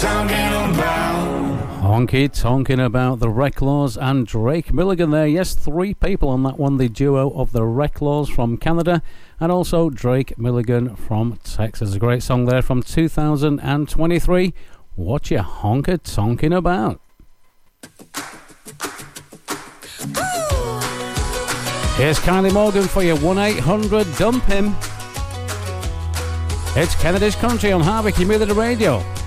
Honky tonking about the Reclaws and Drake Milligan there. Yes, three people on that one. The duo of the Reclaws from Canada and also Drake Milligan from Texas. A great song there from 2023. What you honker tonking about? Here's Kylie Morgan for your 1-800 Dump Him. It's Kennedy's Country on Harvey Community Radio.